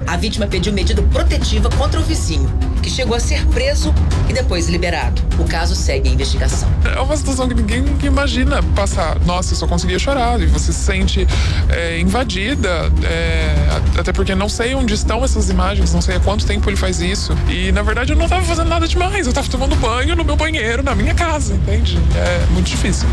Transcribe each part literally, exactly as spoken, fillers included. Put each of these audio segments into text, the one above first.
A vítima pediu medida protetiva contra o vizinho, que chegou a ser preso e depois liberado. O caso segue a investigação. É uma situação que ninguém imagina passar. Nossa, eu só conseguia chorar. E você se sente é, invadida. É, até porque não sei onde estão essas imagens, não sei há quanto tempo ele faz isso. E, na verdade, eu não estava fazendo nada demais. Eu estava tomando banho no meu banheiro, na minha casa, entende? É muito difícil.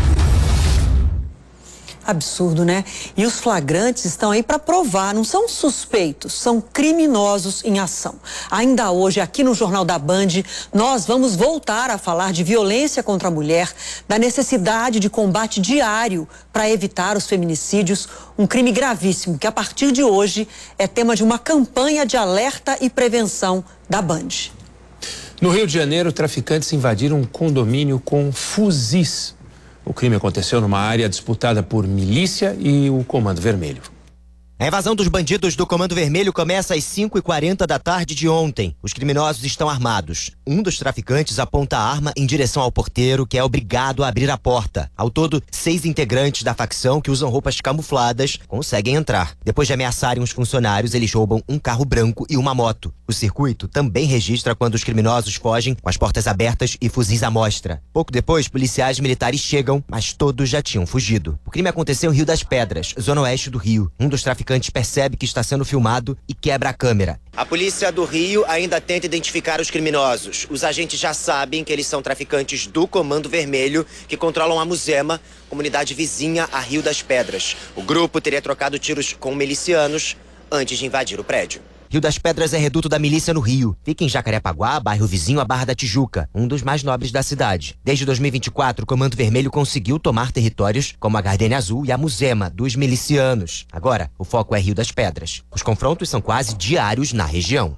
Absurdo, né? E os flagrantes estão aí para provar, não são suspeitos, são criminosos em ação. Ainda hoje, aqui no Jornal da Band, nós vamos voltar a falar de violência contra a mulher, da necessidade de combate diário para evitar os feminicídios, um crime gravíssimo que, a partir de hoje, é tema de uma campanha de alerta e prevenção da Band. No Rio de Janeiro, traficantes invadiram um condomínio com fuzis. O crime aconteceu numa área disputada por milícia e o Comando Vermelho. A invasão dos bandidos do Comando Vermelho começa às cinco e quarenta da tarde de ontem. Os criminosos estão armados. Um dos traficantes aponta a arma em direção ao porteiro, que é obrigado a abrir a porta. Ao todo, seis integrantes da facção que usam roupas camufladas conseguem entrar. Depois de ameaçarem os funcionários, eles roubam um carro branco e uma moto. O circuito também registra quando os criminosos fogem com as portas abertas e fuzis à mostra. Pouco depois, policiais militares chegam, mas todos já tinham fugido. O crime aconteceu em Rio das Pedras, zona oeste do Rio. Um dos traficantes percebe que está sendo filmado e quebra a câmera. A polícia do Rio ainda tenta identificar os criminosos. Os agentes já sabem que eles são traficantes do Comando Vermelho, que controlam a Muzema, comunidade vizinha a Rio das Pedras. O grupo teria trocado tiros com milicianos antes de invadir o prédio. Rio das Pedras é reduto da milícia no Rio. Fica em Jacarepaguá, bairro vizinho à Barra da Tijuca, um dos mais nobres da cidade. Desde dois mil e vinte e quatro, o Comando Vermelho conseguiu tomar territórios como a Gardenia Azul e a Muzema, dos milicianos. Agora, o foco é Rio das Pedras. Os confrontos são quase diários na região.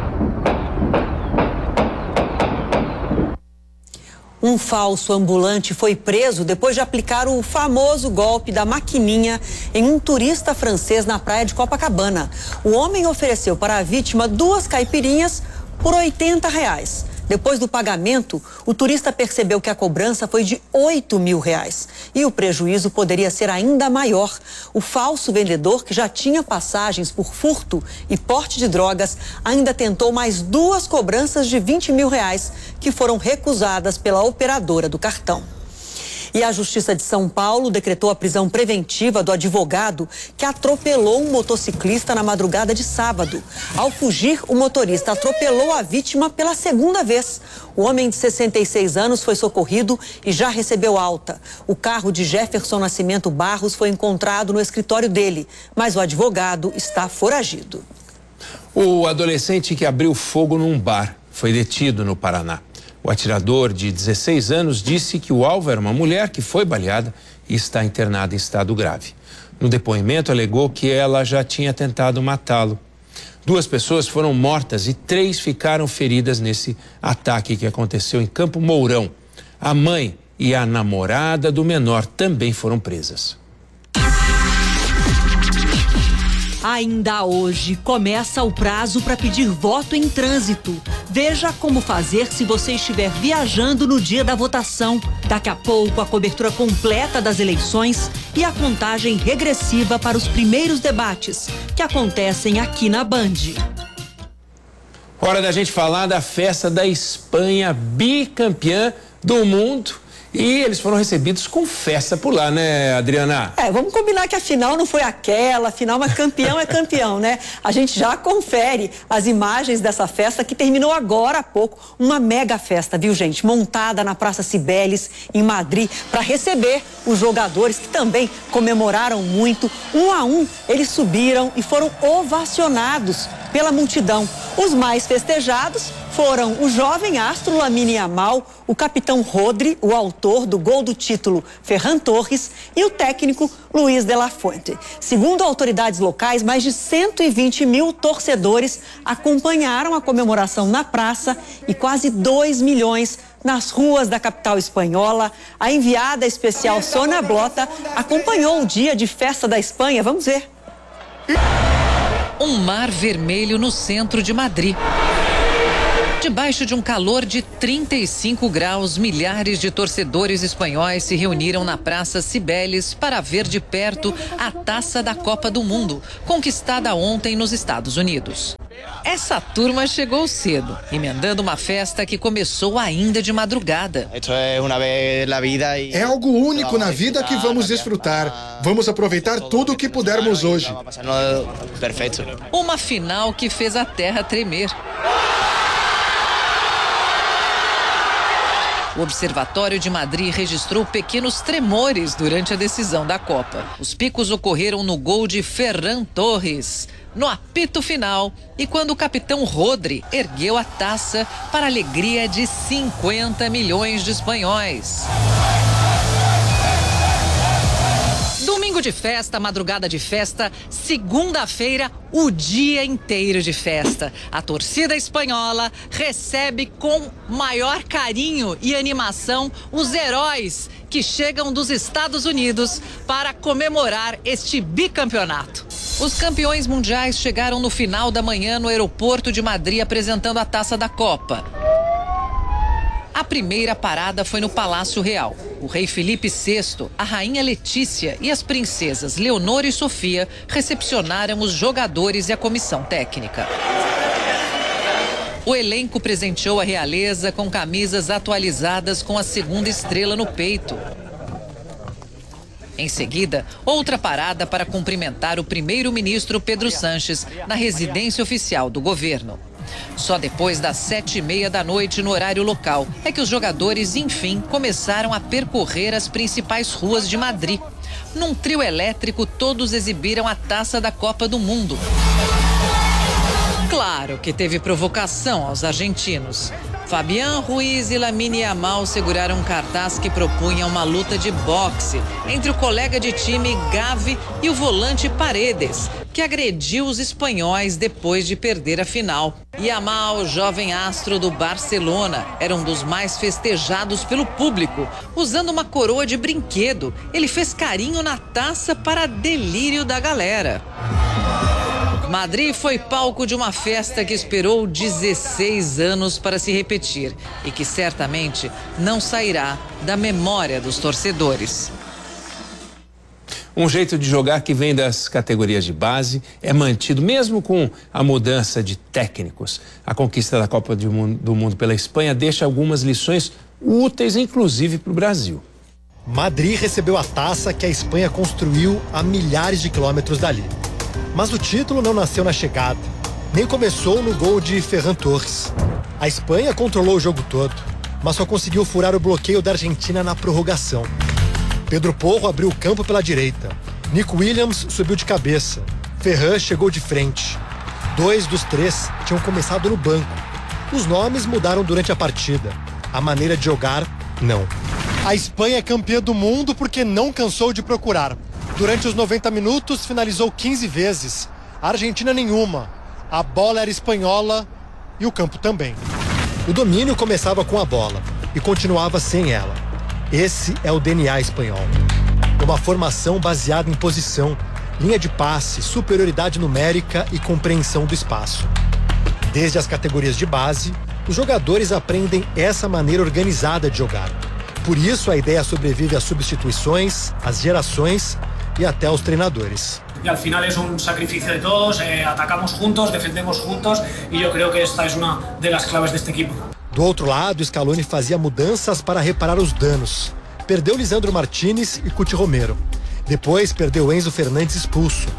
Um falso ambulante foi preso depois de aplicar o famoso golpe da maquininha em um turista francês na praia de Copacabana. O homem ofereceu para a vítima duas caipirinhas por oitenta reais. Depois do pagamento, o turista percebeu que a cobrança foi de oito mil reais. E o prejuízo poderia ser ainda maior. O falso vendedor, que já tinha passagens por furto e porte de drogas, ainda tentou mais duas cobranças de vinte mil reais, que foram recusadas pela operadora do cartão. E a Justiça de São Paulo decretou a prisão preventiva do advogado que atropelou um motociclista na madrugada de sábado. Ao fugir, o motorista atropelou a vítima pela segunda vez. O homem de sessenta e seis anos foi socorrido e já recebeu alta. O carro de Jefferson Nascimento Barros foi encontrado no escritório dele, mas o advogado está foragido. O adolescente que abriu fogo num bar foi detido no Paraná. O atirador, de dezesseis anos, disse que o alvo era uma mulher que foi baleada e está internada em estado grave. No depoimento, alegou que ela já tinha tentado matá-lo. Duas pessoas foram mortas e três ficaram feridas nesse ataque que aconteceu em Campo Mourão. A mãe e a namorada do menor também foram presas. Ainda hoje começa o prazo para pedir voto em trânsito. Veja como fazer se você estiver viajando no dia da votação. Daqui a pouco, a cobertura completa das eleições e a contagem regressiva para os primeiros debates, que acontecem aqui na Band. Hora da gente falar da festa da Espanha, bicampeã do mundo. E eles foram recebidos com festa por lá, né, Adriana? É, vamos combinar que a final não foi aquela, a final, mas campeão é campeão, né? A gente já confere as imagens dessa festa que terminou agora há pouco, uma mega festa, viu, gente? Montada na Praça Cibeles, em Madrid, para receber os jogadores que também comemoraram muito. Um a um, eles subiram e foram ovacionados pela multidão. Os mais festejados foram o jovem astro Lamine Yamal, o capitão Rodri, o autor do gol do título Ferran Torres, e o técnico Luiz de la Fuente. Segundo autoridades locais, mais de cento e vinte mil torcedores acompanharam a comemoração na praça e quase dois milhões nas ruas da capital espanhola. A enviada especial Sônia Blota acompanhou o dia de festa da Espanha. Vamos ver. Um mar vermelho no centro de Madrid. Debaixo de um calor de trinta e cinco graus, milhares de torcedores espanhóis se reuniram na Praça Cibeles para ver de perto a taça da Copa do Mundo, conquistada ontem nos Estados Unidos. Essa turma chegou cedo, emendando uma festa que começou ainda de madrugada. É algo único na vida que vamos desfrutar. Vamos aproveitar tudo o que pudermos hoje. Uma final que fez a terra tremer. O Observatório de Madrid registrou pequenos tremores durante a decisão da Copa. Os picos ocorreram no gol de Ferran Torres, no apito final, e quando o capitão Rodri ergueu a taça para a alegria de cinquenta milhões de espanhóis. Domingo de festa, madrugada de festa, segunda-feira, o dia inteiro de festa. A torcida espanhola recebe com maior carinho e animação os heróis que chegam dos Estados Unidos para comemorar este bicampeonato. Os campeões mundiais chegaram no final da manhã no aeroporto de Madrid apresentando a taça da Copa. A primeira parada foi no Palácio Real. O rei Felipe sexto, a rainha Letícia e as princesas Leonor e Sofia recepcionaram os jogadores e a comissão técnica. O elenco presenteou a realeza com camisas atualizadas com a segunda estrela no peito. Em seguida, outra parada para cumprimentar o primeiro-ministro Pedro Sánchez na residência oficial do governo. Só depois das sete e meia da noite no horário local é que os jogadores, enfim, começaram a percorrer as principais ruas de Madrid. Num trio elétrico, todos exibiram a taça da Copa do Mundo. Claro que teve provocação aos argentinos. Fabián Ruiz e Lamine Yamal seguraram um cartaz que propunha uma luta de boxe entre o colega de time Gavi e o volante Paredes, que agrediu os espanhóis depois de perder a final. Yamal, jovem astro do Barcelona, era um dos mais festejados pelo público. Usando uma coroa de brinquedo, ele fez carinho na taça para delírio da galera. Madrid foi palco de uma festa que esperou dezesseis anos para se repetir e que certamente não sairá da memória dos torcedores. Um jeito de jogar que vem das categorias de base é mantido mesmo com a mudança de técnicos. A conquista da Copa do Mundo pela Espanha deixa algumas lições úteis, inclusive para o Brasil. Madrid recebeu a taça que a Espanha construiu a milhares de quilômetros dali. Mas o título não nasceu na chegada, nem começou no gol de Ferran Torres. A Espanha controlou o jogo todo, mas só conseguiu furar o bloqueio da Argentina na prorrogação. Pedro Porro abriu o campo pela direita. Nico Williams subiu de cabeça. Ferran chegou de frente. Dois dos três tinham começado no banco. Os nomes mudaram durante a partida. A maneira de jogar, não. A Espanha é campeã do mundo porque não cansou de procurar. Durante os noventa minutos, finalizou quinze vezes. A Argentina nenhuma. A bola era espanhola e o campo também. O domínio começava com a bola e continuava sem ela. Esse é o D N A espanhol. Uma formação baseada em posição, linha de passe, superioridade numérica e compreensão do espaço. Desde as categorias de base, os jogadores aprendem essa maneira organizada de jogar. Por isso, a ideia sobrevive às substituições, às gerações e até aos treinadores. Y al final es un sacrificio de todos, eh, atacamos juntos, defendemos juntos y yo creo que esta es una de las claves de este equipo. Do outro lado, Scaloni fazia mudanças para reparar os danos. Perdeu Lisandro Martínez e Cuti Romero. Depois perdeu Enzo Fernandes expulso.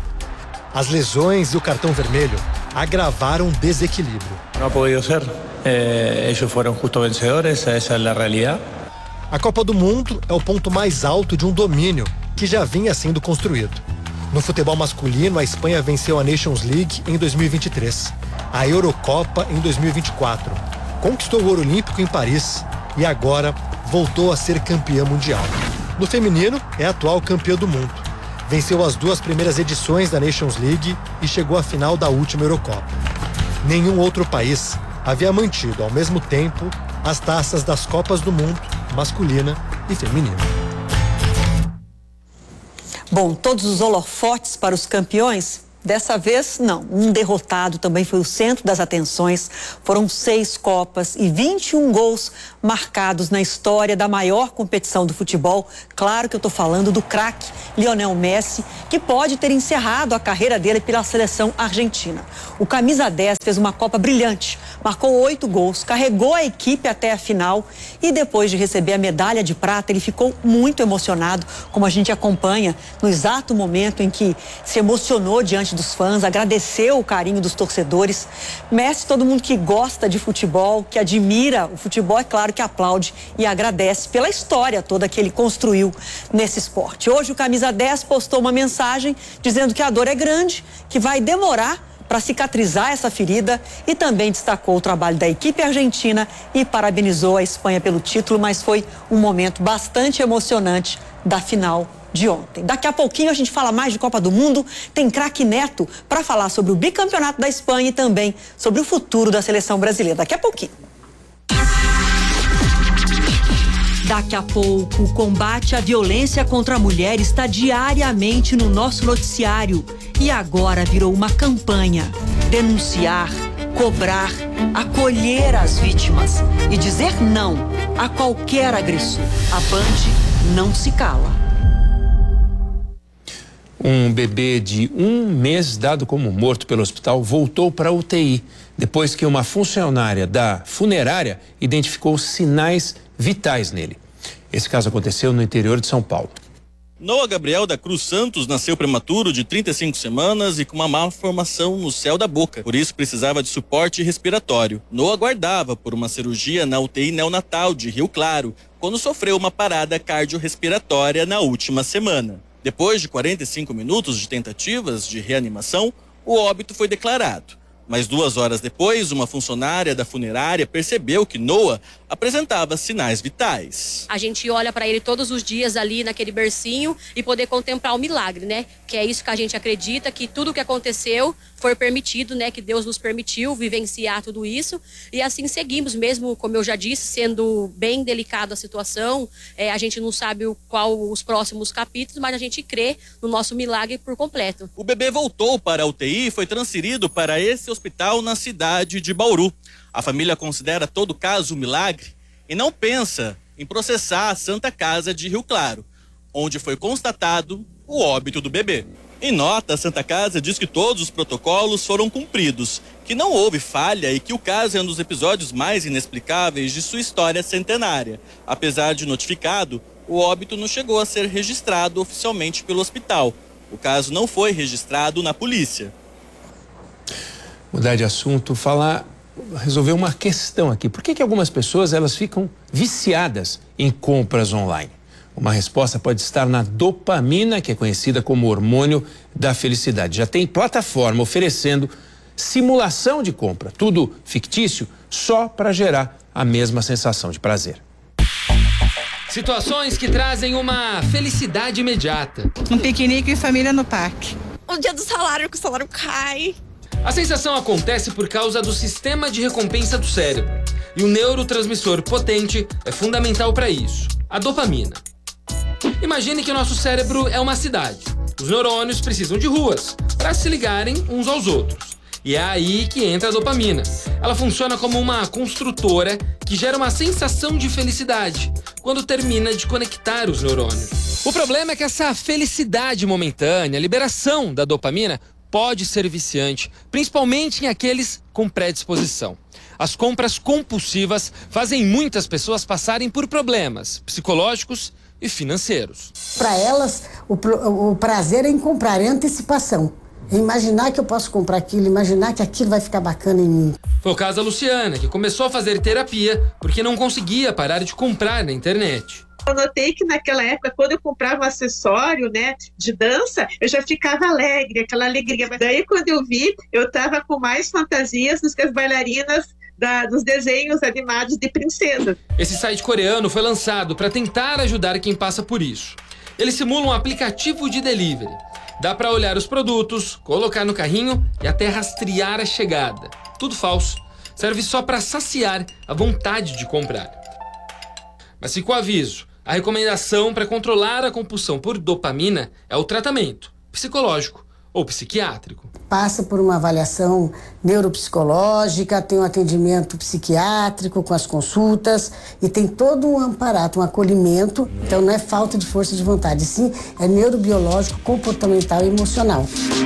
As lesões e o cartão vermelho agravaram o desequilíbrio. Não ha podido ser. Eh, eles foram justo vencedores, essa é a realidade. A Copa do Mundo é o ponto mais alto de um domínio que já vinha sendo construído. No futebol masculino, a Espanha venceu a Nations League em dois mil e vinte e três, a Eurocopa em dois mil e vinte e quatro, conquistou o ouro olímpico em Paris e agora voltou a ser campeã mundial. No feminino, é a atual campeã do mundo. Venceu as duas primeiras edições da Nations League e chegou à final da última Eurocopa. Nenhum outro país havia mantido ao mesmo tempo as taças das Copas do Mundo, masculina e feminina. Bom, todos os holofotes para os campeões Dessa vez, não. Um derrotado também foi o centro das atenções. Foram seis Copas e vinte e um gols marcados na história da maior competição do futebol. Claro que eu estou falando do craque Lionel Messi, que pode ter encerrado a carreira dele pela seleção argentina. O camisa dez fez uma Copa brilhante, marcou oito gols, carregou a equipe até a final e depois de receber a medalha de prata, ele ficou muito emocionado, como a gente acompanha no exato momento em que se emocionou diante dos fãs, agradeceu o carinho dos torcedores. Messi, todo mundo que gosta de futebol, que admira o futebol, é claro que aplaude e agradece pela história toda que ele construiu nesse esporte. Hoje o camisa dez postou uma mensagem dizendo que a dor é grande, que vai demorar para cicatrizar essa ferida e também destacou o trabalho da equipe argentina e parabenizou a Espanha pelo título, mas foi um momento bastante emocionante da final de ontem. Daqui a pouquinho a gente fala mais de Copa do Mundo, tem craque Neto para falar sobre o bicampeonato da Espanha e também sobre o futuro da seleção brasileira. Daqui a pouquinho. Daqui a pouco, o combate à violência contra a mulher está diariamente no nosso noticiário. E agora virou uma campanha. Denunciar, cobrar, acolher as vítimas e dizer não a qualquer agressor. A Band não se cala. Um bebê de um mês dado como morto pelo hospital voltou para a U T I, depois que uma funcionária da funerária identificou sinais vitais nele. Esse caso aconteceu no interior de São Paulo. Noah Gabriel da Cruz Santos nasceu prematuro de trinta e cinco semanas e com uma malformação no céu da boca. Por isso precisava de suporte respiratório. Noah aguardava por uma cirurgia na U T I neonatal de Rio Claro, quando sofreu uma parada cardiorrespiratória na última semana. Depois de quarenta e cinco minutos de tentativas de reanimação, o óbito foi declarado. Mas duas horas depois, uma funcionária da funerária percebeu que Noah apresentava sinais vitais. A gente olha para ele todos os dias ali naquele bercinho e poder contemplar o milagre, né? Que é isso que a gente acredita, que tudo o que aconteceu foi permitido, né? Que Deus nos permitiu vivenciar tudo isso. E assim seguimos mesmo, como eu já disse, sendo bem delicado a situação. É, a gente não sabe o, qual os próximos capítulos, mas a gente crê no nosso milagre por completo. O bebê voltou para a U T I e foi transferido para esse hospital na cidade de Bauru. A família considera todo caso um milagre e não pensa em processar a Santa Casa de Rio Claro, onde foi constatado o óbito do bebê. Em nota, a Santa Casa diz que todos os protocolos foram cumpridos, que não houve falha e que o caso é um dos episódios mais inexplicáveis de sua história centenária. Apesar de notificado, o óbito não chegou a ser registrado oficialmente pelo hospital. O caso não foi registrado na polícia. Mudar de assunto, falar, resolver uma questão aqui. Por que que algumas pessoas elas ficam viciadas em compras online? Uma resposta pode estar na dopamina, que é conhecida como hormônio da felicidade. Já tem plataforma oferecendo simulação de compra, tudo fictício, só para gerar a mesma sensação de prazer. Situações que trazem uma felicidade imediata. Um piquenique em família no parque. O dia do salário, que o salário cai. A sensação acontece por causa do sistema de recompensa do cérebro. E o neurotransmissor potente é fundamental para isso, a dopamina. Imagine que o nosso cérebro é uma cidade. Os neurônios precisam de ruas para se ligarem uns aos outros. E é aí que entra a dopamina. Ela funciona como uma construtora que gera uma sensação de felicidade quando termina de conectar os neurônios. O problema é que essa felicidade momentânea, a liberação da dopamina, pode ser viciante, principalmente em aqueles com predisposição. As compras compulsivas fazem muitas pessoas passarem por problemas psicológicos e financeiros. Para elas, o, o prazer é em comprar, é antecipação. É imaginar que eu posso comprar aquilo, imaginar que aquilo vai ficar bacana em mim. Foi o caso da Luciana, que começou a fazer terapia porque não conseguia parar de comprar na internet. Eu notei que naquela época, quando eu comprava um acessório, né, de dança, eu já ficava alegre, aquela alegria. Mas daí, quando eu vi, eu estava com mais fantasias do que as bailarinas da, dos desenhos animados de princesa. Esse site coreano foi lançado para tentar ajudar quem passa por isso. Ele simula um aplicativo de delivery. Dá para olhar os produtos, colocar no carrinho e até rastrear a chegada. Tudo falso. Serve só para saciar a vontade de comprar. Mas fica o aviso. A recomendação para controlar a compulsão por dopamina é o tratamento psicológico ou psiquiátrico. Passa por uma avaliação neuropsicológica, tem um atendimento psiquiátrico com as consultas e tem todo um amparato, um acolhimento. Então não é falta de força de vontade, sim, é neurobiológico, comportamental e emocional.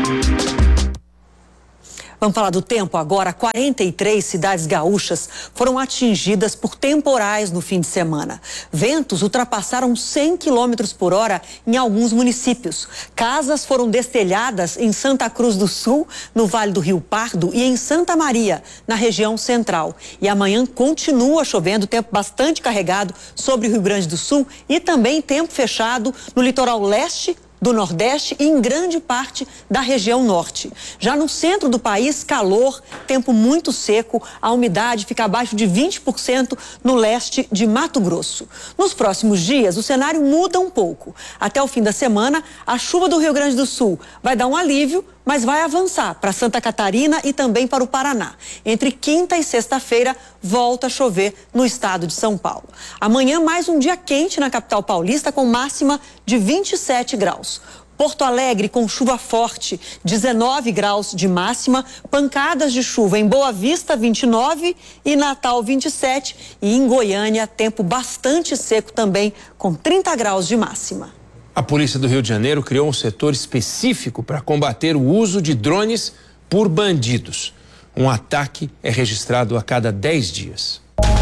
Vamos falar do tempo agora. quarenta e três cidades gaúchas foram atingidas por temporais no fim de semana. Ventos ultrapassaram cem quilômetros por hora em alguns municípios. Casas foram destelhadas em Santa Cruz do Sul, no Vale do Rio Pardo, e em Santa Maria, na região central. E amanhã continua chovendo, tempo bastante carregado sobre o Rio Grande do Sul e também tempo fechado no litoral leste do Nordeste e em grande parte da região norte. Já no centro do país, calor, tempo muito seco, a umidade fica abaixo de vinte por cento no leste de Mato Grosso. Nos próximos dias, o cenário muda um pouco. Até o fim da semana, a chuva do Rio Grande do Sul vai dar um alívio, mas vai avançar para Santa Catarina e também para o Paraná. Entre quinta e sexta-feira, volta a chover no estado de São Paulo. Amanhã, mais um dia quente na capital paulista, com máxima de vinte e sete graus. Porto Alegre com chuva forte, dezenove graus de máxima, pancadas de chuva em Boa Vista, vinte e nove, e Natal, vinte e sete, e em Goiânia, tempo bastante seco também, com trinta graus de máxima. A Polícia do Rio de Janeiro criou um setor específico para combater o uso de drones por bandidos. Um ataque é registrado a cada dez dias.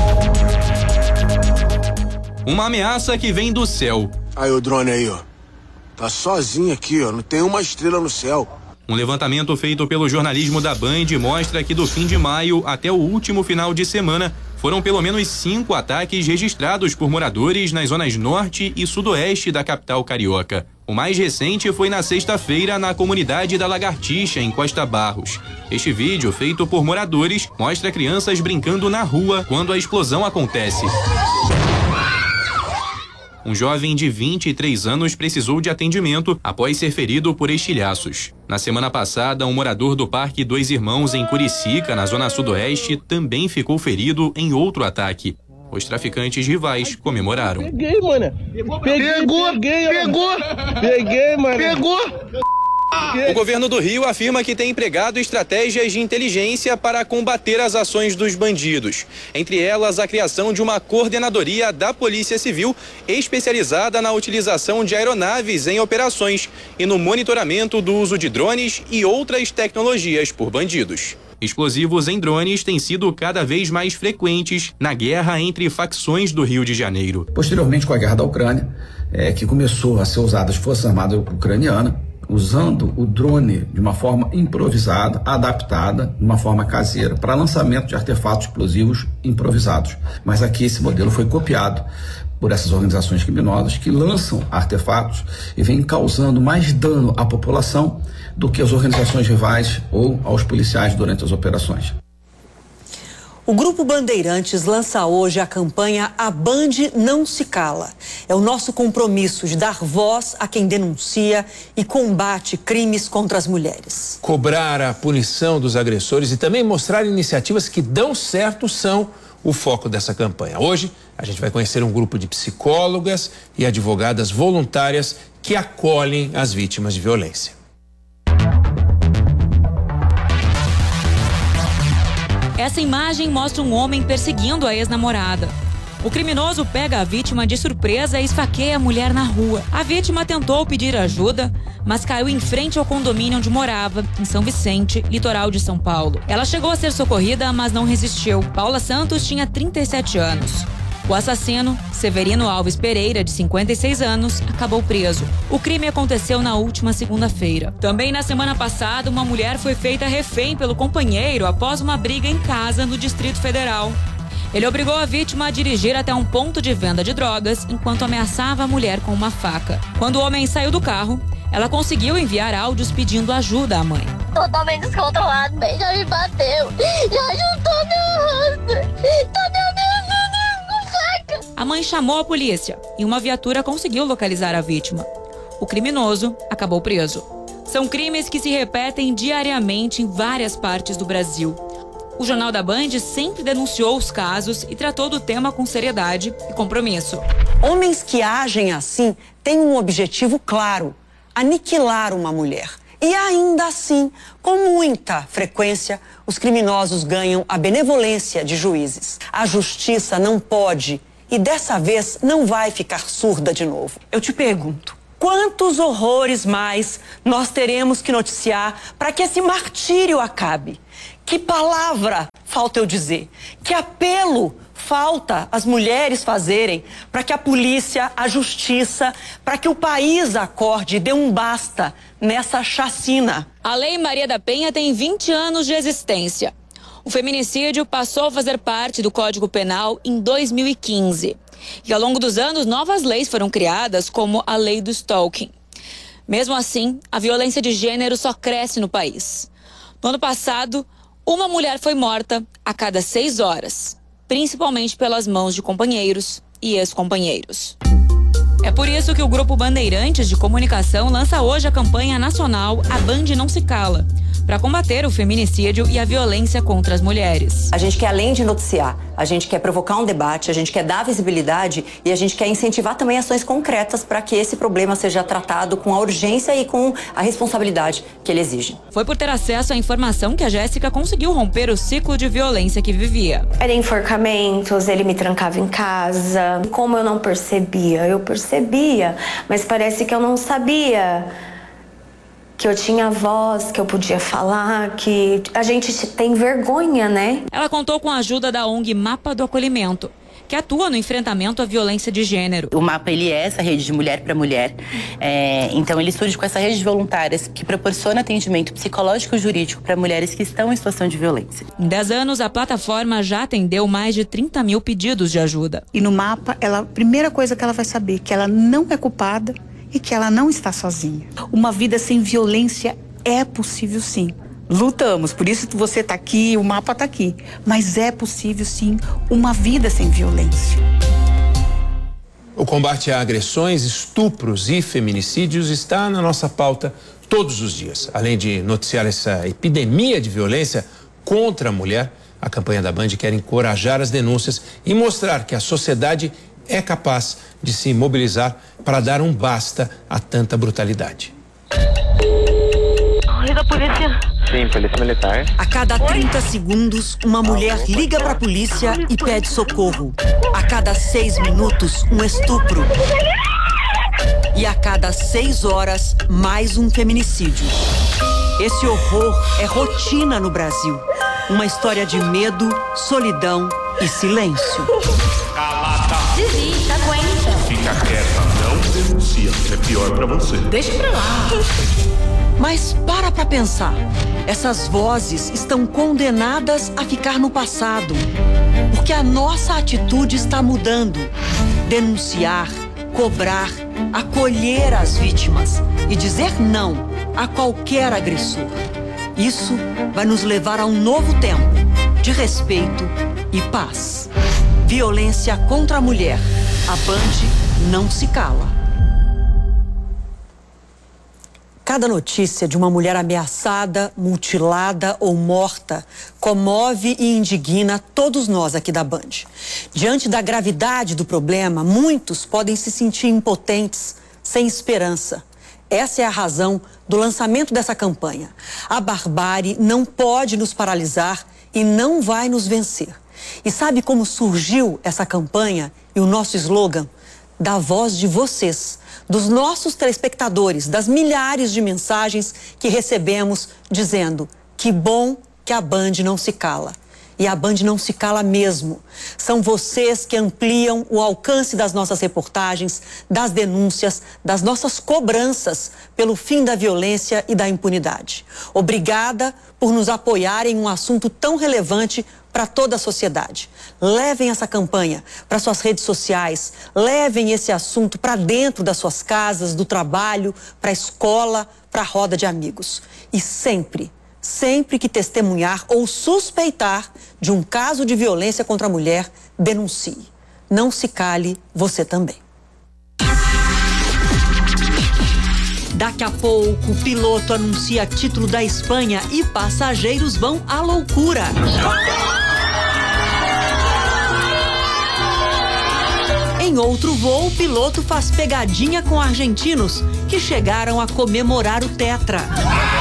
Uma ameaça que vem do céu. Aí o drone aí, ó. Tá sozinho aqui, ó. Não tem uma estrela no céu. Um levantamento feito pelo jornalismo da Band mostra que do fim de maio até o último final de semana foram pelo menos cinco ataques registrados por moradores nas zonas norte e sudoeste da capital carioca. O mais recente foi na sexta-feira na comunidade da Lagartixa, em Costa Barros. Este vídeo, feito por moradores, mostra crianças brincando na rua quando a explosão acontece. Um jovem de vinte e três anos precisou de atendimento após ser ferido por estilhaços. Na semana passada, um morador do Parque Dois Irmãos, em Curicica, na zona sudoeste, também ficou ferido em outro ataque. Os traficantes rivais comemoraram. Peguei, mano. Peguei, pegou, peguei, pegou. Peguei, mano. Pegou. O governo do Rio afirma que tem empregado estratégias de inteligência para combater as ações dos bandidos. Entre elas, a criação de uma coordenadoria da Polícia Civil especializada na utilização de aeronaves em operações e no monitoramento do uso de drones e outras tecnologias por bandidos. Explosivos em drones têm sido cada vez mais frequentes na guerra entre facções do Rio de Janeiro. Posteriormente, com a guerra da Ucrânia, é, que começou a ser usada as Forças Armadas Ucranianas, usando o drone de uma forma improvisada, adaptada, de uma forma caseira, para lançamento de artefatos explosivos improvisados. Mas aqui esse modelo foi copiado por essas organizações criminosas que lançam artefatos e vêm causando mais dano à população do que as organizações rivais ou aos policiais durante as operações. O Grupo Bandeirantes lança hoje a campanha A Band Não Se Cala. É o nosso compromisso de dar voz a quem denuncia e combate crimes contra as mulheres. Cobrar a punição dos agressores e também mostrar iniciativas que dão certo são o foco dessa campanha. Hoje, a gente vai conhecer um grupo de psicólogas e advogadas voluntárias que acolhem as vítimas de violência. Essa imagem mostra um homem perseguindo a ex-namorada. O criminoso pega a vítima de surpresa e esfaqueia a mulher na rua. A vítima tentou pedir ajuda, mas caiu em frente ao condomínio onde morava, em São Vicente, litoral de São Paulo. Ela chegou a ser socorrida, mas não resistiu. Paula Santos tinha trinta e sete anos. O assassino, Severino Alves Pereira, de cinquenta e seis anos, acabou preso. O crime aconteceu na última segunda-feira. Também na semana passada, uma mulher foi feita refém pelo companheiro após uma briga em casa no Distrito Federal. Ele obrigou a vítima a dirigir até um ponto de venda de drogas enquanto ameaçava a mulher com uma faca. Quando o homem saiu do carro, ela conseguiu enviar áudios pedindo ajuda à mãe. Totalmente descontrolado, bem, já me bateu, já juntou meu rosto, tá me ameaçando com faca. A mãe chamou a polícia e uma viatura conseguiu localizar a vítima. O criminoso acabou preso. São crimes que se repetem diariamente em várias partes do Brasil. O Jornal da Band sempre denunciou os casos e tratou do tema com seriedade e compromisso. Homens que agem assim têm um objetivo claro: aniquilar uma mulher. E ainda assim, com muita frequência, os criminosos ganham a benevolência de juízes. A justiça não pode e dessa vez não vai ficar surda de novo. Eu te pergunto, quantos horrores mais nós teremos que noticiar para que esse martírio acabe? Que palavra falta eu dizer? Que apelo falta as mulheres fazerem para que a polícia, a justiça, para que o país acorde e dê um basta nessa chacina? A Lei Maria da Penha tem vinte anos de existência. O feminicídio passou a fazer parte do Código Penal em dois mil e quinze. E ao longo dos anos, novas leis foram criadas, como a Lei do Stalking. Mesmo assim, a violência de gênero só cresce no país. No ano passado, uma mulher foi morta a cada seis horas, principalmente pelas mãos de companheiros e ex-companheiros. É por isso que o Grupo Bandeirantes de Comunicação lança hoje a campanha nacional A Band Não Se Cala, para combater o feminicídio e a violência contra as mulheres. A gente quer, além de noticiar, a gente quer provocar um debate, a gente quer dar visibilidade e a gente quer incentivar também ações concretas para que esse problema seja tratado com a urgência e com a responsabilidade que ele exige. Foi por ter acesso à informação que a Jéssica conseguiu romper o ciclo de violência que vivia. Era enforcamentos, ele me trancava em casa. Como eu não percebia? Eu percebia, mas parece que eu não sabia que eu tinha voz, que eu podia falar, que a gente tem vergonha, né? Ela contou com a ajuda da O N G Mapa do Acolhimento, que atua no enfrentamento à violência de gênero. O Mapa, ele é essa rede de mulher para mulher, é, então ele surge com essa rede de voluntárias que proporciona atendimento psicológico e jurídico para mulheres que estão em situação de violência. Em dez anos, a plataforma já atendeu mais de trinta mil pedidos de ajuda. E no Mapa, ela, a primeira coisa que ela vai saber, que ela não é culpada e que ela não está sozinha. Uma vida sem violência é possível, sim. Lutamos, por isso você está aqui, o Mapa está aqui. Mas é possível, sim, uma vida sem violência. O combate a agressões, estupros e feminicídios está na nossa pauta todos os dias. Além de noticiar essa epidemia de violência contra a mulher, a campanha da Band quer encorajar as denúncias e mostrar que a sociedade é capaz de se mobilizar para dar um basta a tanta brutalidade. Oi, da polícia. Sim, polícia militar. A cada trinta segundos, uma mulher liga para a polícia e pede socorro. A cada seis minutos, um estupro. E a cada seis horas, mais um feminicídio. Esse horror é rotina no Brasil. Uma história de medo, solidão e silêncio. Calada. Desiste, aguenta. Fica quieta, não denuncia. É pior pra você. Deixa pra lá. Mas para pra pensar. Essas vozes estão condenadas a ficar no passado. Porque a nossa atitude está mudando. Denunciar, cobrar, acolher as vítimas e dizer não a qualquer agressor. Isso vai nos levar a um novo tempo de respeito e paz. Violência contra a mulher. A Band não se cala. Cada notícia de uma mulher ameaçada, mutilada ou morta comove e indigna todos nós aqui da Band. Diante da gravidade do problema, muitos podem se sentir impotentes, sem esperança. Essa é a razão do lançamento dessa campanha. A barbárie não pode nos paralisar e não vai nos vencer. E sabe como surgiu essa campanha e o nosso slogan? Da voz de vocês, dos nossos telespectadores, das milhares de mensagens que recebemos dizendo que bom que a Band não se cala. E a Band não se cala mesmo. São vocês que ampliam o alcance das nossas reportagens, das denúncias, das nossas cobranças pelo fim da violência e da impunidade. Obrigada por nos apoiar em um assunto tão relevante para toda a sociedade. Levem essa campanha para suas redes sociais, levem esse assunto para dentro das suas casas, do trabalho, para a escola, para a roda de amigos. E sempre, sempre que testemunhar ou suspeitar de um caso de violência contra a mulher, denuncie. Não se cale, você também. Daqui a pouco, o piloto anuncia título da Espanha e passageiros vão à loucura. Em outro voo, o piloto faz pegadinha com argentinos que chegaram a comemorar o tetra.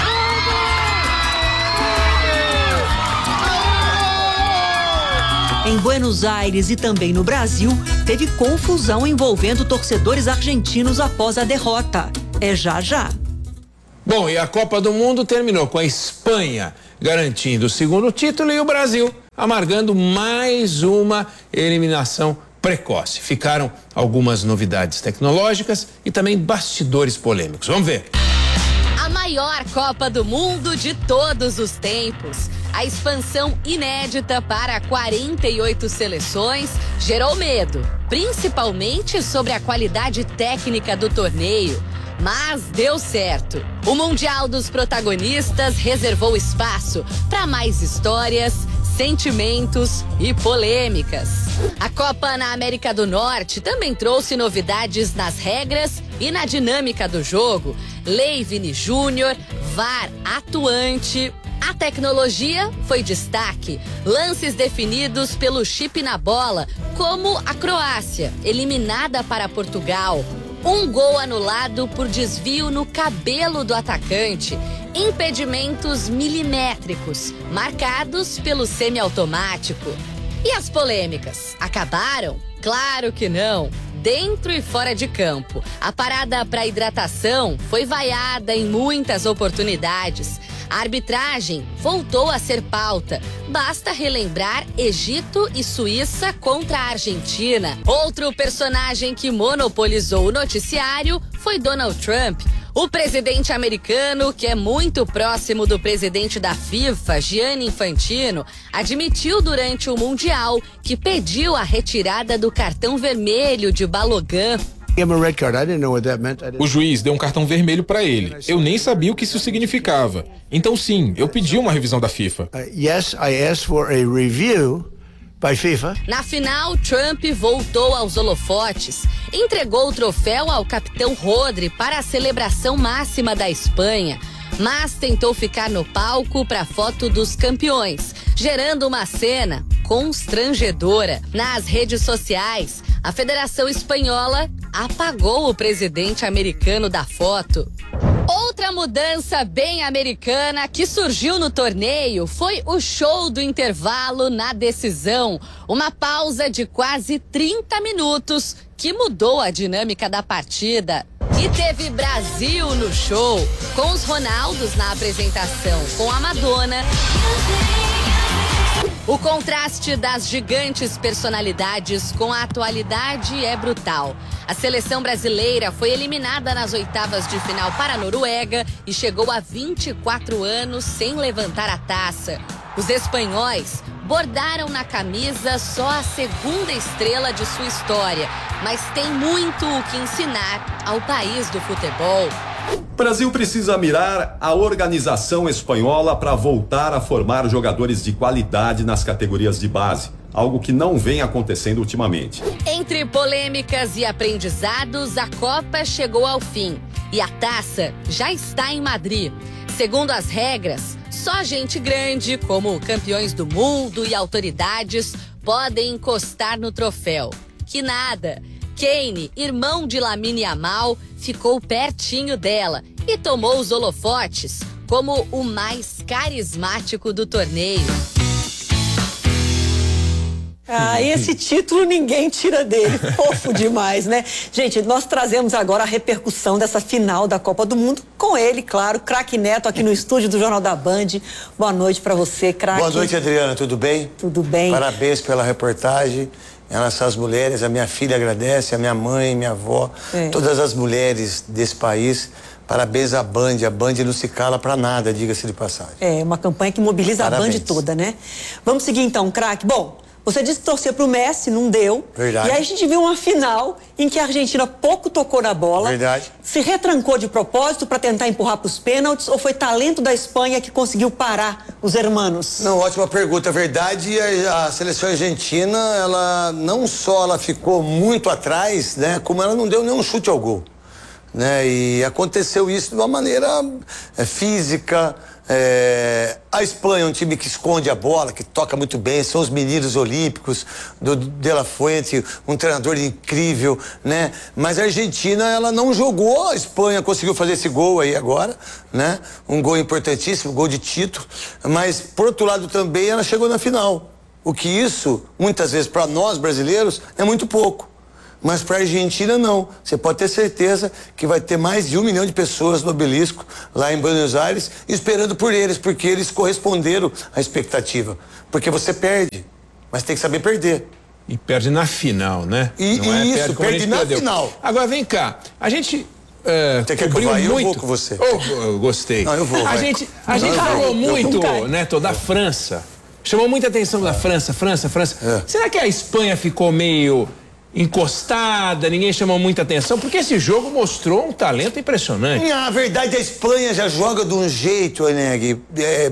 Em Buenos Aires e também no Brasil, teve confusão envolvendo torcedores argentinos após a derrota. É já já. Bom, e a Copa do Mundo terminou com a Espanha garantindo o segundo título e o Brasil amargando mais uma eliminação precoce. Ficaram algumas novidades tecnológicas e também bastidores polêmicos. Vamos ver. A maior Copa do Mundo de todos os tempos. A expansão inédita para quarenta e oito seleções gerou medo, principalmente sobre a qualidade técnica do torneio. Mas deu certo. O Mundial dos Protagonistas reservou espaço para mais histórias, sentimentos e polêmicas. A Copa na América do Norte também trouxe novidades nas regras e na dinâmica do jogo. Lei Vini Júnior, V A R atuante. A tecnologia foi destaque. Lances definidos pelo chip na bola, como a Croácia, eliminada para Portugal. Um gol anulado por desvio no cabelo do atacante. Impedimentos milimétricos, marcados pelo semiautomático. E as polêmicas? Acabaram? Claro que não. Dentro e fora de campo. A parada para hidratação foi vaiada em muitas oportunidades. A arbitragem voltou a ser pauta. Basta relembrar Egito e Suíça contra a Argentina. Outro personagem que monopolizou o noticiário foi Donald Trump. O presidente americano, que é muito próximo do presidente da FIFA, Gianni Infantino, admitiu durante o Mundial que pediu a retirada do cartão vermelho de Balogun. O juiz deu um cartão vermelho para ele. Eu nem sabia o que isso significava. Então, sim, eu pedi uma revisão da FIFA. Na final, Trump voltou aos holofotes. Entregou o troféu ao capitão Rodri para a celebração máxima da Espanha. Mas tentou ficar no palco para a foto dos campeões, gerando uma cena constrangedora. Nas redes sociais, a Federação Espanhola apagou o presidente americano da foto. Outra mudança bem americana que surgiu no torneio foi o show do intervalo na decisão. Uma pausa de quase trinta minutos que mudou a dinâmica da partida. E teve Brasil no show, com os Ronaldos na apresentação, com a Madonna. O contraste das gigantes personalidades com a atualidade é brutal. A seleção brasileira foi eliminada nas oitavas de final para a Noruega e chegou a vinte e quatro anos sem levantar a taça. Os espanhóis bordaram na camisa só a segunda estrela de sua história, mas tem muito o que ensinar ao país do futebol. O Brasil precisa mirar a organização espanhola para voltar a formar jogadores de qualidade nas categorias de base, algo que não vem acontecendo ultimamente. Entre polêmicas e aprendizados, a Copa chegou ao fim e a taça já está em Madrid. Segundo as regras, só gente grande, como campeões do mundo e autoridades, podem encostar no troféu. Que nada! Kane, irmão de Lamine Yamal, ficou pertinho dela e tomou os holofotes como o mais carismático do torneio. Ah, esse título ninguém tira dele, fofo demais, né? Gente, nós trazemos agora a repercussão dessa final da Copa do Mundo com ele, claro, Craque Neto aqui no estúdio do Jornal da Band. Boa noite pra você, Craque. Boa noite, Adriana, tudo bem? Tudo bem. Parabéns pela reportagem. Essas mulheres, a minha filha agradece, a minha mãe, minha avó, é. todas as mulheres desse país. Parabéns à Band, a Band não se cala pra nada, diga-se de passagem. É, uma campanha que mobiliza Parabéns. a Band toda, né? Vamos seguir então, Craque. Bom, você disse que torcia pro Messi, não deu. Verdade. E aí a gente viu uma final em que a Argentina pouco tocou na bola. Verdade. Se retrancou de propósito para tentar empurrar pros pênaltis ou foi talento da Espanha que conseguiu parar os hermanos? Não, ótima pergunta. Verdade, a, a seleção argentina, ela não só ela ficou muito atrás, né, como ela não deu nenhum chute ao gol. Né? E aconteceu isso de uma maneira é, física. É, a Espanha é um time que esconde a bola, que toca muito bem, são os meninos olímpicos do De La Fuente, um treinador incrível, né? Mas a Argentina, ela não jogou, a Espanha conseguiu fazer esse gol aí agora, né? Um gol importantíssimo, gol de título, mas por outro lado também ela chegou na final. O que isso, muitas vezes, para nós brasileiros, é muito pouco. Mas para a Argentina, não. Você pode ter certeza que vai ter mais de um milhão de pessoas no obelisco, lá em Buenos Aires, esperando por eles, porque eles corresponderam à expectativa. Porque você perde, mas tem que saber perder. E perde na final, né? E, não é? isso, perde, perde na perdeu. final. Agora vem cá, a gente é, você quer cobriu que eu vá? muito. Eu vou com você. Oh, eu gostei. Não, eu vou. A vai. gente, a não, gente falou muito, Neto, da França. Chamou muita atenção da França, França, França. É. Será que a Espanha ficou meio encostada, ninguém chamou muita atenção? Porque esse jogo mostrou um talento impressionante. Na verdade, a Espanha já joga de um jeito, Eneg, é,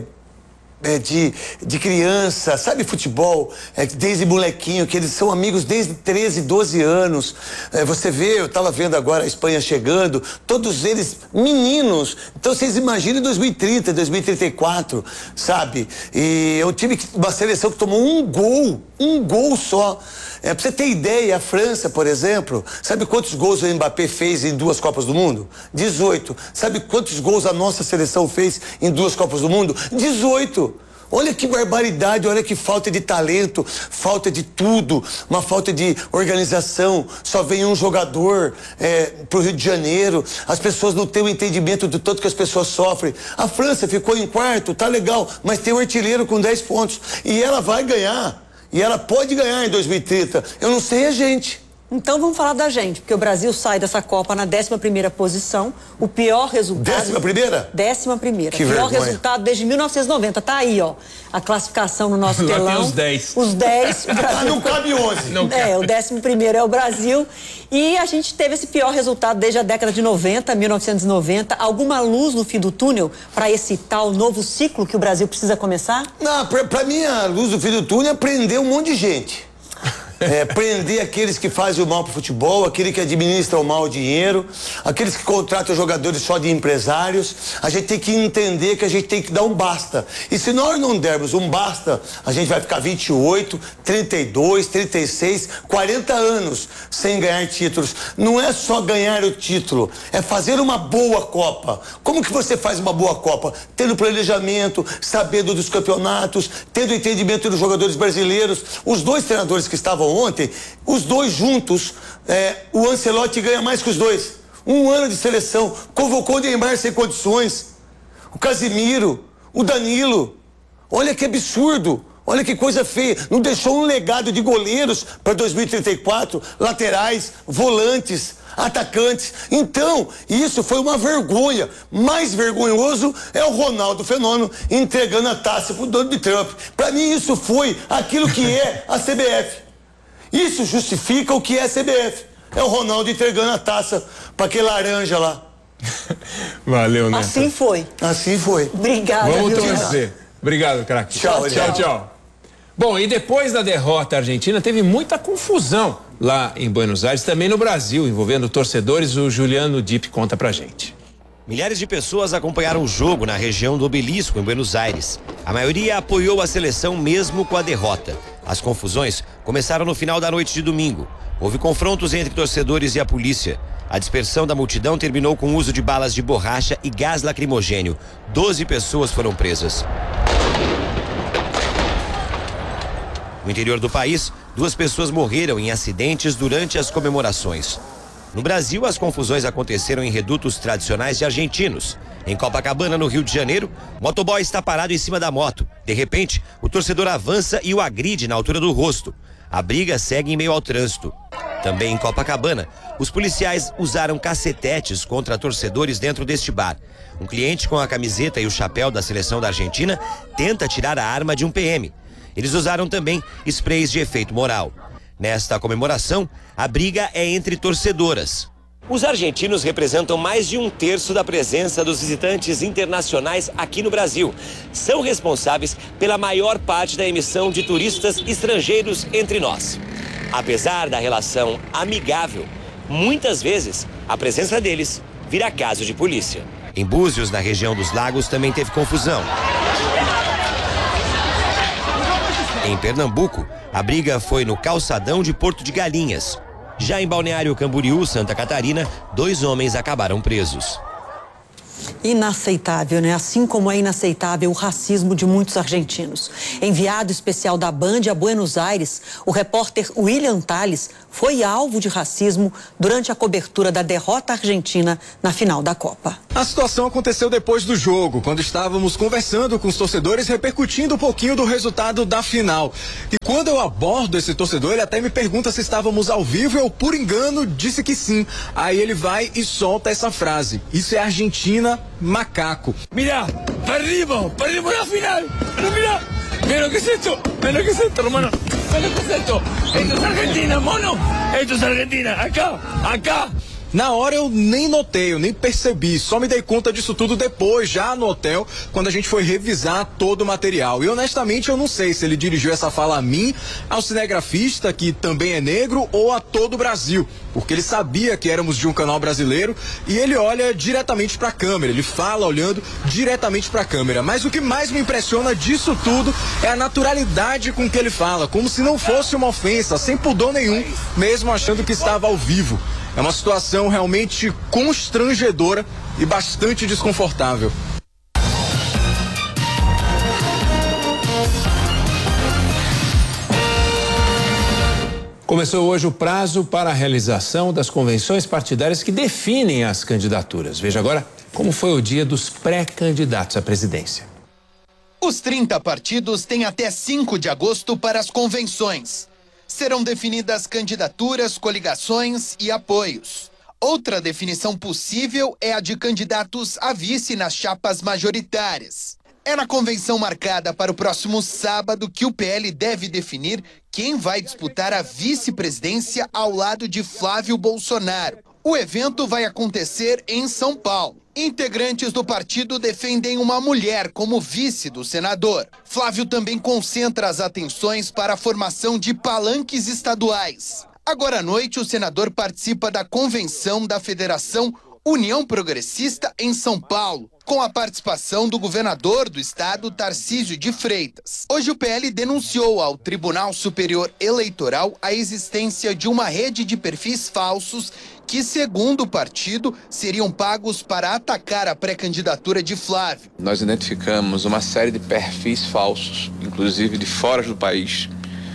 é de, de criança, sabe futebol, é, desde molequinho, que eles são amigos desde treze, doze anos. É, você vê, eu tava vendo agora a Espanha chegando, todos eles meninos. Então vocês imaginem dois mil e trinta, dois mil e trinta e quatro, sabe? E é um time, que, uma seleção que tomou um gol, um gol só. É, pra você ter ideia, a França, por exemplo, sabe quantos gols o Mbappé fez em duas Copas do Mundo? dezoito. Sabe quantos gols a nossa seleção fez em duas Copas do Mundo? dezoito. Olha que barbaridade, olha que falta de talento, falta de tudo, uma falta de organização. Só vem um jogador é, pro Rio de Janeiro, as pessoas não têm o entendimento do tanto que as pessoas sofrem. A França ficou em quarto, tá legal, mas tem um artilheiro com dez pontos e ela vai ganhar. E ela pode ganhar em dois mil e trinta. Eu não sei a gente. Então vamos falar da gente, porque o Brasil sai dessa Copa na décima primeira posição, o pior resultado... Décima primeira? Décima primeira. Que pior vergonha. resultado desde mil novecentos e noventa. Tá aí, ó, a classificação no nosso Lá telão. tem os dez. Os dez. O Brasil Ah, não ficou... cabe onze. Não é, cabe. o décimo primeiro é o Brasil. E a gente teve esse pior resultado desde a década de noventa, mil novecentos e noventa. Alguma luz no fim do túnel para esse tal novo ciclo que o Brasil precisa começar? Não, pra, pra mim a luz do fim do túnel é prender um monte de gente. É, prender aqueles que fazem o mal pro futebol, aquele que administram mal o dinheiro, aqueles que contratam jogadores só de empresários. A gente tem que entender que a gente tem que dar um basta. E se nós não dermos um basta, a gente vai ficar vinte e oito, trinta e dois, trinta e seis, quarenta anos sem ganhar títulos. Não é só ganhar o título, é fazer uma boa Copa. Como que você faz uma boa Copa? Tendo planejamento, sabendo dos campeonatos, tendo entendimento dos jogadores brasileiros. Os dois treinadores que estavam ontem, os dois juntos, é, o Ancelotti ganha mais que os dois. Um ano de seleção, convocou o Neymar sem condições, o Casimiro, o Danilo. Olha que absurdo, olha que coisa feia. Não deixou um legado de goleiros para dois mil e trinta e quatro, laterais, volantes, atacantes. Então, isso foi uma vergonha. Mais vergonhoso é o Ronaldo Fenômeno entregando a taça pro Donald Trump. Para mim, isso foi aquilo que é a C B F. Isso justifica o que é a C B F. É o Ronaldo entregando a taça para aquele laranja lá. Valeu, Neto. Assim foi. Assim foi. Obrigada. Vamos viu, torcer. Obrigado, craque. Tchau, tchau, tchau. Bom, e depois da derrota argentina, teve muita confusão lá em Buenos Aires, também no Brasil, envolvendo torcedores. O Juliano Dipp conta pra gente. Milhares de pessoas acompanharam o jogo na região do Obelisco, em Buenos Aires. A maioria apoiou a seleção mesmo com a derrota. As confusões começaram no final da noite de domingo. Houve confrontos entre torcedores e a polícia. A dispersão da multidão terminou com o uso de balas de borracha e gás lacrimogênio. Doze pessoas foram presas. No interior do país, duas pessoas morreram em acidentes durante as comemorações. No Brasil, as confusões aconteceram em redutos tradicionais de argentinos. Em Copacabana, no Rio de Janeiro, o motoboy está parado em cima da moto. De repente, o torcedor avança e o agride na altura do rosto. A briga segue em meio ao trânsito. Também em Copacabana, os policiais usaram cacetetes contra torcedores dentro deste bar. Um cliente com a camiseta e o chapéu da seleção da Argentina tenta tirar a arma de um P M. Eles usaram também sprays de efeito moral. Nesta comemoração, a briga é entre torcedoras. Os argentinos representam mais de um terço da presença dos visitantes internacionais aqui no Brasil. São responsáveis pela maior parte da emissão de turistas estrangeiros entre nós. Apesar da relação amigável, muitas vezes a presença deles vira caso de polícia. Em Búzios, na região dos Lagos, também teve confusão. Em Pernambuco, a briga foi no calçadão de Porto de Galinhas. Já em Balneário Camboriú, Santa Catarina, dois homens acabaram presos. Inaceitável, né? Assim como é inaceitável o racismo de muitos argentinos. Enviado especial da Band a Buenos Aires, o repórter William Tales foi alvo de racismo durante a cobertura da derrota argentina na final da Copa. A situação aconteceu depois do jogo, quando estávamos conversando com os torcedores, repercutindo um pouquinho do resultado da final. E quando eu abordo esse torcedor, ele até me pergunta se estávamos ao vivo, eu, por engano, disse que sim. Aí ele vai e solta essa frase: isso é Argentina, macaco. Mira, perdimos, perdimos na final. Mira, mira o que é isso, mira o que é isso, hermano. Mira o que é isso. Esto es Argentina, mono. Esto es Argentina. Acá, acá. Na hora eu nem notei, eu nem percebi, só me dei conta disso tudo depois, já no hotel, quando a gente foi revisar todo o material. E honestamente eu não sei se ele dirigiu essa fala a mim, ao cinegrafista, que também é negro, ou a todo o Brasil, porque ele sabia que éramos de um canal brasileiro e ele olha diretamente para a câmera, ele fala olhando diretamente para a câmera. Mas o que mais me impressiona disso tudo é a naturalidade com que ele fala, como se não fosse uma ofensa, sem pudor nenhum, mesmo achando que estava ao vivo. É uma situação realmente constrangedora e bastante desconfortável. Começou hoje o prazo para a realização das convenções partidárias que definem as candidaturas. Veja agora como foi o dia dos pré-candidatos à presidência. Os trinta partidos têm até cinco de agosto para as convenções. Serão definidas candidaturas, coligações e apoios. Outra definição possível é a de candidatos a vice nas chapas majoritárias. É na convenção marcada para o próximo sábado que o P L deve definir quem vai disputar a vice-presidência ao lado de Flávio Bolsonaro. O evento vai acontecer em São Paulo. Integrantes do partido defendem uma mulher como vice do senador. Flávio também concentra as atenções para a formação de palanques estaduais. Agora à noite, o senador participa da convenção da Federação União Progressista em São Paulo, com a participação do governador do estado, Tarcísio de Freitas. Hoje o P L denunciou ao Tribunal Superior Eleitoral a existência de uma rede de perfis falsos que, segundo o partido, seriam pagos para atacar a pré-candidatura de Flávio. Nós identificamos uma série de perfis falsos, inclusive de fora do país,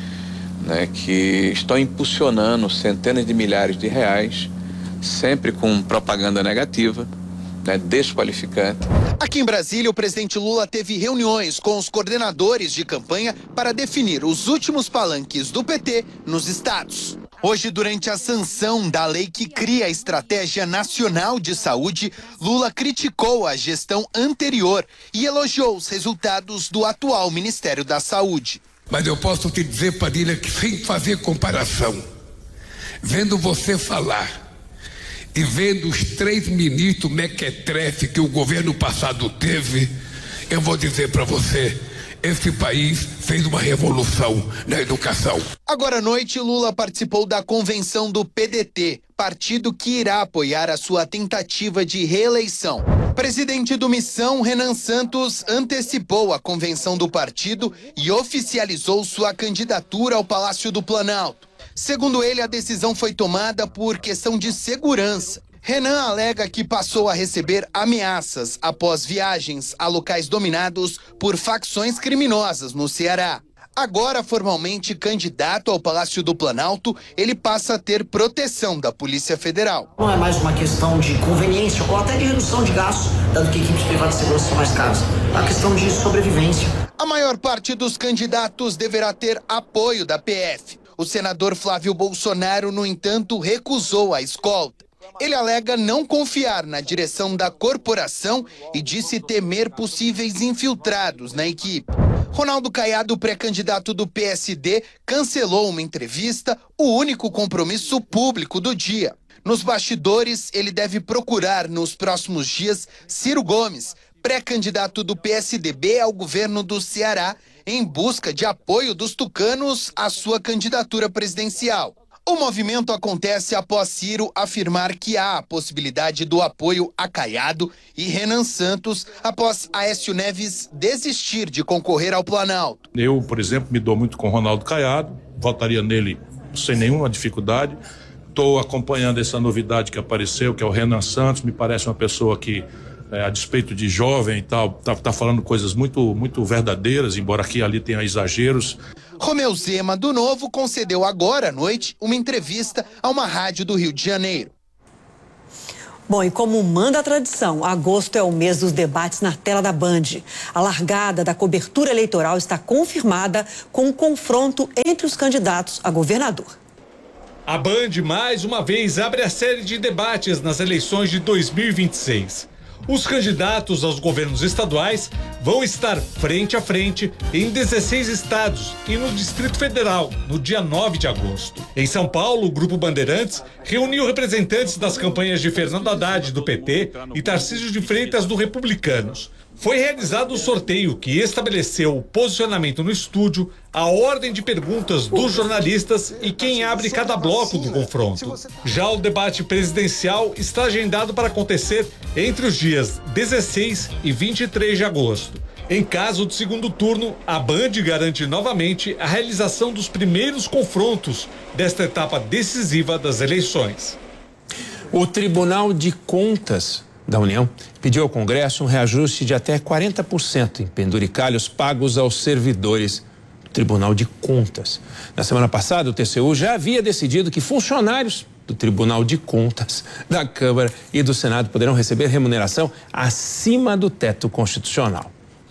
né, que estão impulsionando centenas de milhares de reais, sempre com propaganda negativa, né, desqualificante. Aqui em Brasília, o presidente Lula teve reuniões com os coordenadores de campanha para definir os últimos palanques do P T nos estados. Hoje, durante a sanção da lei que cria a Estratégia Nacional de Saúde, Lula criticou a gestão anterior e elogiou os resultados do atual Ministério da Saúde. Mas eu posso te dizer, Padilha, que sem fazer comparação, vendo você falar e vendo os três ministros mequetrefe que o governo passado teve, eu vou dizer para você, esse país fez uma revolução na educação. Agora à noite, Lula participou da convenção do P D T, partido que irá apoiar a sua tentativa de reeleição. Presidente do Missão, Renan Santos, antecipou a convenção do partido e oficializou sua candidatura ao Palácio do Planalto. Segundo ele, a decisão foi tomada por questão de segurança. Renan alega que passou a receber ameaças após viagens a locais dominados por facções criminosas no Ceará. Agora, formalmente candidato ao Palácio do Planalto, ele passa a ter proteção da Polícia Federal. Não é mais uma questão de conveniência ou até de redução de gastos, dado que equipes privadas de segurança são mais caras. É uma questão de sobrevivência. A maior parte dos candidatos deverá ter apoio da P F. O senador Flávio Bolsonaro, no entanto, recusou a escolta. Ele alega não confiar na direção da corporação e disse temer possíveis infiltrados na equipe. Ronaldo Caiado, pré-candidato do P S D, cancelou uma entrevista, o único compromisso público do dia. Nos bastidores, ele deve procurar nos próximos dias Ciro Gomes, pré-candidato do P S D B ao governo do Ceará, em busca de apoio dos tucanos à sua candidatura presidencial. O movimento acontece após Ciro afirmar que há a possibilidade do apoio a Caiado e Renan Santos após Aécio Neves desistir de concorrer ao Planalto. Eu, por exemplo, me dou muito com Ronaldo Caiado, votaria nele sem nenhuma dificuldade. Estou acompanhando essa novidade que apareceu, que é o Renan Santos, me parece uma pessoa que é, a despeito de jovem e tal, tá, tá falando coisas muito, muito verdadeiras, embora aqui e ali tenha exageros. Romeu Zema, do Novo, concedeu agora à noite uma entrevista a uma rádio do Rio de Janeiro. Bom, e como manda a tradição, agosto é o mês dos debates na tela da Band. A largada da cobertura eleitoral está confirmada com um confronto entre os candidatos a governador. A Band, mais uma vez, abre a série de debates nas eleições de dois mil e vinte e seis. Os candidatos aos governos estaduais vão estar frente a frente em dezesseis estados e no Distrito Federal, no dia nove de agosto. Em São Paulo, o Grupo Bandeirantes reuniu representantes das campanhas de Fernando Haddad, do P T, e Tarcísio de Freitas, do Republicanos. Foi realizado o sorteio que estabeleceu o posicionamento no estúdio, a ordem de perguntas dos jornalistas e quem abre cada bloco do confronto. Já o debate presidencial está agendado para acontecer entre os dias dezesseis e vinte e três de agosto. Em caso de segundo turno, a Band garante novamente a realização dos primeiros confrontos desta etapa decisiva das eleições. O Tribunal de Contas da União pediu ao Congresso um reajuste de até quarenta por cento em penduricalhos pagos aos servidores do Tribunal de Contas. Na semana passada, o T C U já havia decidido que funcionários do Tribunal de Contas da Câmara e do Senado poderão receber remuneração acima do teto constitucional.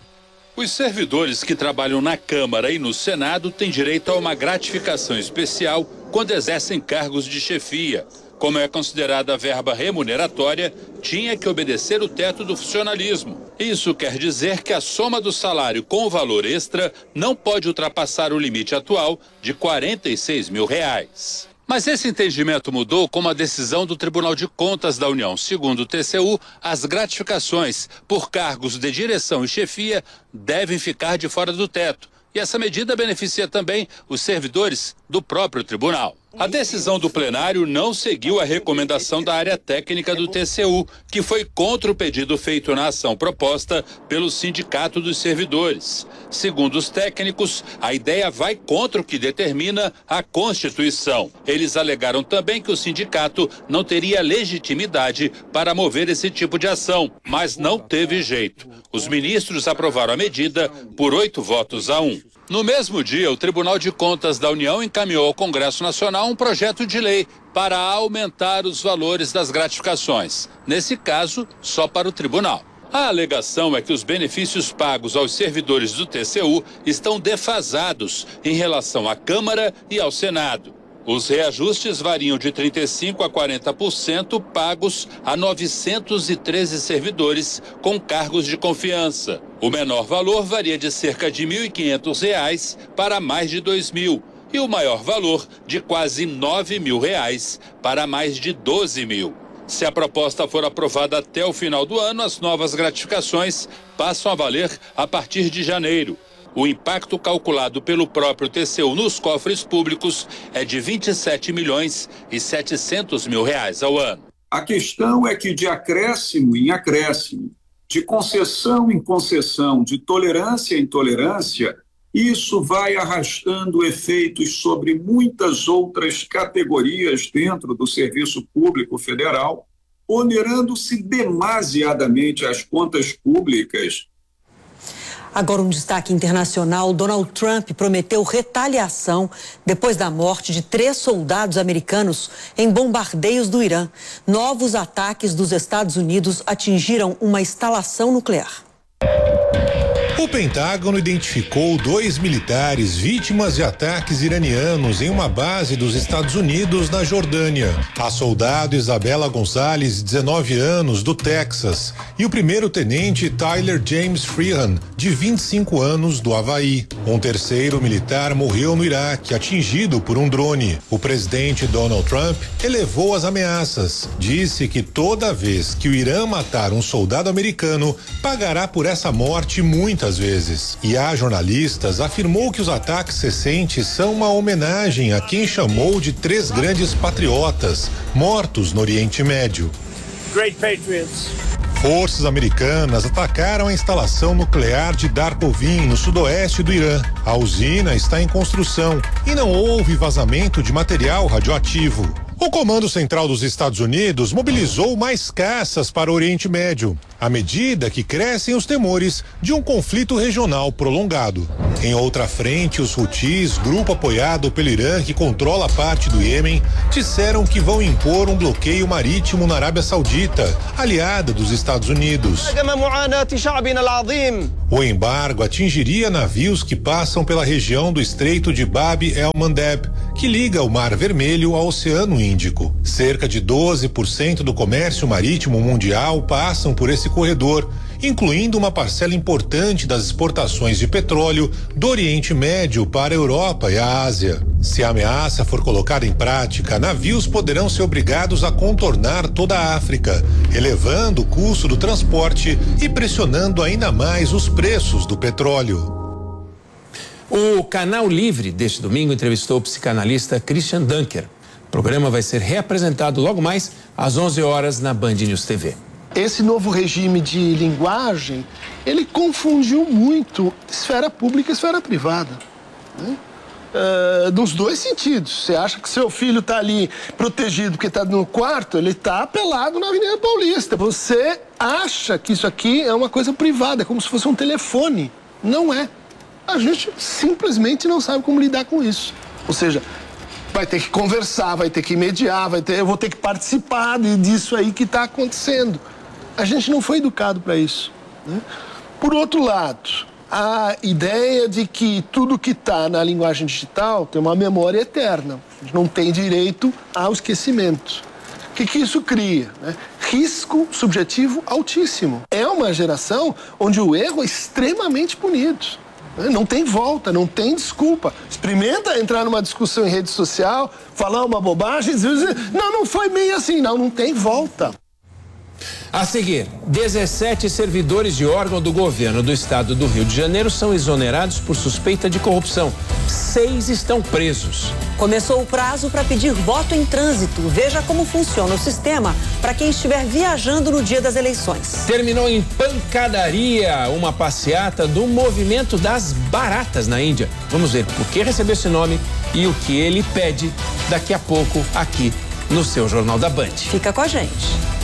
Os servidores que trabalham na Câmara e no Senado têm direito a uma gratificação especial quando exercem cargos de chefia. Como é considerada a verba remuneratória, tinha que obedecer o teto do funcionalismo. Isso quer dizer que a soma do salário com o valor extra não pode ultrapassar o limite atual de quarenta e seis mil reais. Mas esse entendimento mudou com uma decisão do Tribunal de Contas da União. Segundo o T C U, as gratificações por cargos de direção e chefia devem ficar de fora do teto. E essa medida beneficia também os servidores do próprio tribunal. A decisão do plenário não seguiu a recomendação da área técnica do T C U, que foi contra o pedido feito na ação proposta pelo Sindicato dos Servidores. Segundo os técnicos, a ideia vai contra o que determina a Constituição. Eles alegaram também que o sindicato não teria legitimidade para mover esse tipo de ação, mas não teve jeito. Os ministros aprovaram a medida por oito votos a um. No mesmo dia, o Tribunal de Contas da União encaminhou ao Congresso Nacional um projeto de lei para aumentar os valores das gratificações. Nesse caso, só para o tribunal. A alegação é que os benefícios pagos aos servidores do T C U estão defasados em relação à Câmara e ao Senado. Os reajustes variam de trinta e cinco por cento a quarenta por cento pagos a novecentos e treze servidores com cargos de confiança. O menor valor varia de cerca de mil e quinhentos reais para mais de dois mil e o maior valor de quase nove mil reais para mais de doze mil. Se a proposta for aprovada até o final do ano, as novas gratificações passam a valer a partir de janeiro. O impacto calculado pelo próprio T C U nos cofres públicos é de vinte e sete milhões e setecentos mil reais ao ano. A questão é que de acréscimo em acréscimo, de concessão em concessão, de tolerância em tolerância, isso vai arrastando efeitos sobre muitas outras categorias dentro do serviço público federal, onerando-se demasiadamente as contas públicas. Agora um destaque internacional, Donald Trump prometeu retaliação depois da morte de três soldados americanos em bombardeios do Irã. Novos ataques dos Estados Unidos atingiram uma instalação nuclear. O Pentágono identificou dois militares vítimas de ataques iranianos em uma base dos Estados Unidos na Jordânia. A soldado Isabela Gonzalez, dezenove anos, do Texas, e o primeiro-tenente Tyler James Freehan, de vinte e cinco anos, do Havaí. Um terceiro militar morreu no Iraque, atingido por um drone. O presidente Donald Trump elevou as ameaças. Disse que toda vez que o Irã matar um soldado americano, pagará por essa morte muitas vezes. E a jornalistas afirmou que os ataques recentes são uma homenagem a quem chamou de três grandes patriotas mortos no Oriente Médio. Great Patriots. Forças americanas atacaram a instalação nuclear de Darkovin, no sudoeste do Irã. A usina está em construção e não houve vazamento de material radioativo. O Comando Central dos Estados Unidos mobilizou mais caças para o Oriente Médio, à medida que crescem os temores de um conflito regional prolongado. Em outra frente, os Houthis, grupo apoiado pelo Irã que controla parte do Iêmen, disseram que vão impor um bloqueio marítimo na Arábia Saudita, aliada dos Estados Unidos. O embargo atingiria navios que passam pela região do Estreito de Bab el-Mandeb, que liga o Mar Vermelho ao Oceano Índico. Cerca de doze por cento do comércio marítimo mundial passam por esse corredor, incluindo uma parcela importante das exportações de petróleo do Oriente Médio para a Europa e a Ásia. Se a ameaça for colocada em prática, navios poderão ser obrigados a contornar toda a África, elevando o custo do transporte e pressionando ainda mais os preços do petróleo. O Canal Livre deste domingo entrevistou o psicanalista Christian Dunker. O programa vai ser reapresentado logo mais às onze horas na Band News T V. Esse novo regime de linguagem, ele confundiu muito esfera pública e esfera privada, né? Uh, nos dois sentidos. Você acha que seu filho está ali protegido porque está no quarto, ele está pelado na Avenida Paulista. Você acha que isso aqui é uma coisa privada, é como se fosse um telefone. Não é. A gente simplesmente não sabe como lidar com isso. Ou seja, vai ter que conversar, vai ter que mediar, vai ter, eu vou ter que participar disso aí que está acontecendo. A gente não foi educado para isso, né? Por outro lado, a ideia de que tudo que está na linguagem digital tem uma memória eterna. A gente não tem direito ao esquecimento. O que, que isso cria, né? Risco subjetivo altíssimo. É uma geração onde o erro é extremamente punido. Não tem volta, não tem desculpa. Experimenta entrar numa discussão em rede social, falar uma bobagem, dizer, não, não foi bem assim, não, não tem volta. A seguir, dezessete servidores de órgão do governo do estado do Rio de Janeiro são exonerados por suspeita de corrupção. Seis estão presos. Começou o prazo para pedir voto em trânsito. Veja como funciona o sistema para quem estiver viajando no dia das eleições. Terminou em pancadaria uma passeata do movimento das baratas na Índia. Vamos ver por que recebeu esse nome e o que ele pede daqui a pouco aqui no seu Jornal da Band. Fica com a gente.